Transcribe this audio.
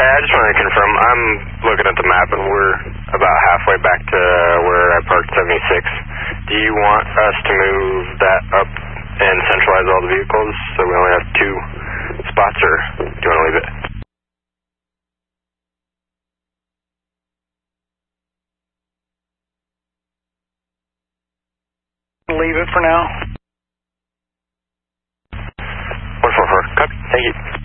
Hey, I just wanted to confirm, I'm looking at the map and we're about halfway back to where I parked 76. Do you want us to move that up and centralize all the vehicles so we only have 2 spots, or do you want to leave it? Leave it for now. 144, copy, thank you.